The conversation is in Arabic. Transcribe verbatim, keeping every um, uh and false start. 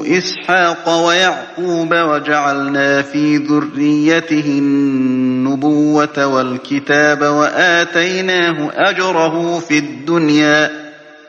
إسحاق ويعقوب وجعلنا في ذريته النبوة والكتاب وآتيناه أجره في الدنيا